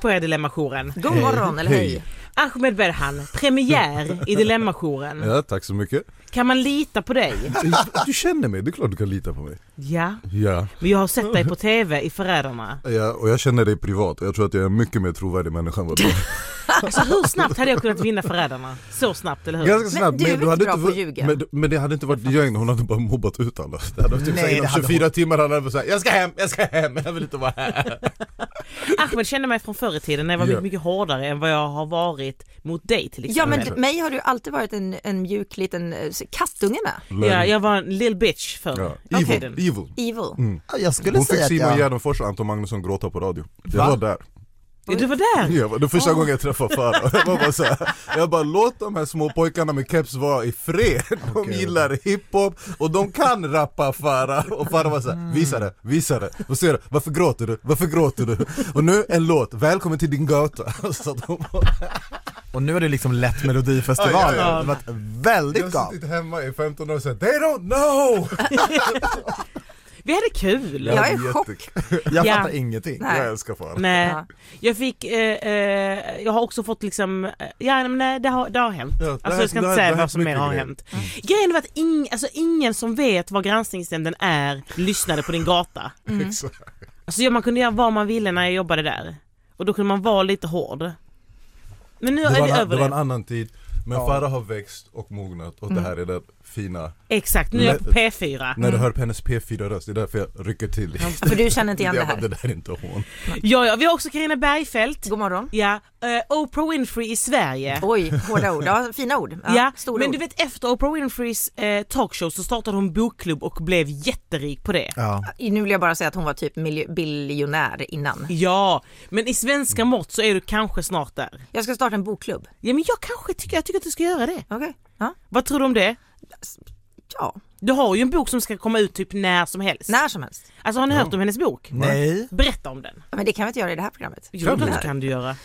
på er Dilemma-jouren. God morgon, eller hej. Ahmed Berhan, premiär i Dilemma-jouren. Ja, tack så mycket. Kan man lita på dig? Du känner mig, det är klart du kan lita på mig. Ja. Ja. Men jag har sett dig på tv i Förrädarna. Ja, och jag känner dig privat. Jag tror att jag är en mycket mer trovärdig människa än vad du är. Alltså hur snabbt hade jag kunnat vinna Förrädarna? Så snabbt, eller hur? Ganska snabbt, Men du är inte bra på att ljuga. Men det hade inte varit gäng, hon hade bara mobbat ut alla. Det hade typ Nej, inom 24 timmar hade han sagt, jag ska hem, jag vill inte vara här. Ahmed kände mig från förr i tiden när jag var mycket hårdare än vad jag har varit mot dig till exempel. Ja, men mig har du alltid varit en mjuk liten kattunge med. Ja, jag var en little bitch förr. Ja. Okay. Evil. Jag skulle Hon säga fick att Simon jag... Gärdenfors och Anton Magnusson gråta på radio. Jag var där. Du var där? Ja, det första gången jag träffade Farah. Jag var bara så här, jag bara låt de här små pojkarna med keps vara i fred. De gillar hiphop och de kan rappa Farah. Och Farah var så här, visa det. Och så varför gråter du? Och nu en låt, välkommen till din gata. Så Och nu är det liksom lätt Melodifestivalen. Ja. Det var väldigt jag gav. har suttit hemma i 15 år och sagt, they don't know. Vi hade kul. Jag är i chock. Jag fattar ingenting. Nej. Jag älskar Farah. Nej, Ja. jag fick, jag har också fått liksom, det har hänt. Ja, Alltså jag ska inte säga vad som mer har hänt. Grejen var att ingen som vet vad granskningsnämnden är lyssnade på din gata. Alltså man kunde göra vad man ville när jag jobbade där. Och då kunde man vara lite hård. Men nu är vi över det var en annan tid. Men Farah har växt och mognat och det här är det fina. Exakt, nu är jag på P4. När du hör på hennes P4-röst, det är därför jag rycker till. För du känner inte igen det här. Det där är inte hon. Ja, vi har också Carina Bergfeldt. God morgon. Ja, Oprah Winfrey i Sverige. Oj, hårda ord. Ja, fina ord. Ja, stora men ord. du vet, efter Oprah Winfreys talkshow så startade hon bokklubb och blev jätterik på det. Ja. Nu vill jag bara säga att hon var typ biljonär innan. Ja, men i svenska mått så är du kanske snart där. Jag ska starta en bokklubb. Ja, men jag tycker att du ska göra det. Okej. Ja. Vad tror du om det? Ja, Du har ju en bok som ska komma ut typ när som helst. när som helst. Alltså har ni hört om hennes bok? Nej. Berätta om den. Men det kan vi inte göra i det här programmet. Jo, det kan du göra.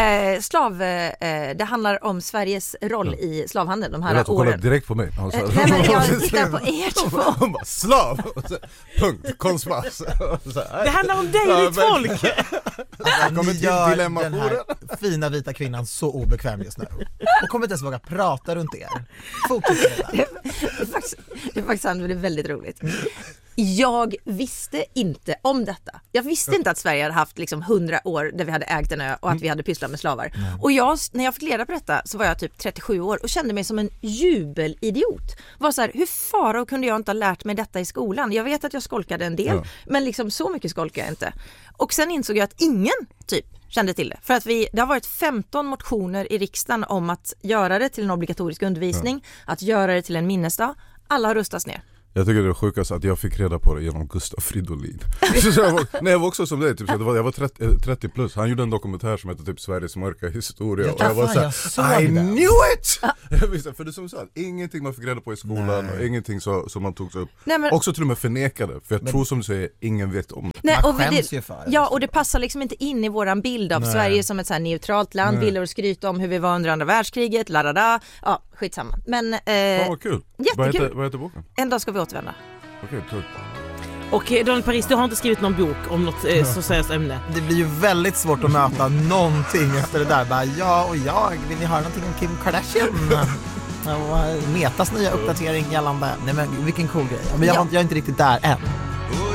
Det handlar om Sveriges roll i slavhandeln de Jag här vet, hon kollar åren. direkt på mig. Nej, men jag tittar på er två. Hon bara, slav! Punkt, konstmass. Det handlar om dig, ditt folk! Kommer Ni till gör dilemma den här fina vita kvinnan så obekväm just nu. Och kommer inte ens våga prata runt er. Fortsätt med det. Det är faktiskt väldigt roligt. Jag visste inte om detta. Jag visste inte att Sverige hade haft liksom 100 år där vi hade ägt en ö och att vi hade pysslat med slavar. Och när jag fick reda på detta så var jag typ 37 år och kände mig som en jubelidiot. Var så här, hur faro kunde jag inte ha lärt mig detta i skolan? Jag vet att jag skolkade en del, men liksom så mycket skolkade jag inte. Och sen insåg jag att ingen typ kände till det. För att det har varit 15 motioner i riksdagen om att göra det till en obligatorisk undervisning, att göra det till en minnesdag. Alla har röstats ner. Jag tycker det är sjukast att jag fick reda på det genom Gustav Fridolin. Jag var också som dig, typ, jag var 30 plus. Han gjorde en dokumentär som heter typ Sveriges mörka historia. Och jag var såhär, I knew it! För det som sagt, ingenting man fick reda på i skolan och ingenting som man tog upp. Nej, men, också till och med förnekade. För jag tror som du säger, ingen vet om det. Nej, Man och skäms ju för det. Ja, och det passar liksom inte in i våran bild av Sverige som ett så här neutralt land. Bilder och skryt om hur vi var under andra världskriget. Ja, skitsamma. Men Vad kul. jättekul. Vad heter boken? En dag ska vi återvända. Okej, kul. Och Daniel Paris, du har inte skrivit någon bok om något så seriöst ämne. Det blir ju väldigt svårt att möta någonting efter det där. Bara, vill ni höra någonting om Kim Kardashian? Metas nya uppdatering gällande. Nej men vilken cool grej. Men jag är inte riktigt där än.